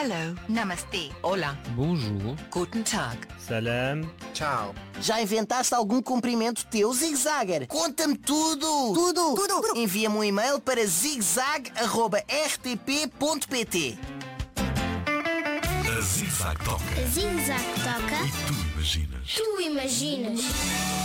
Hello. Namaste. Olá. Bonjour. Guten Tag. Salam. Tchau. Já inventaste algum cumprimento teu, Zig-Zagger? Conta-me tudo! Tudo! Envia-me um e-mail para zigzag@rtp.pt. A Zig-Zag toca. A Zig-Zag toca. E tu imaginas? Tu imaginas.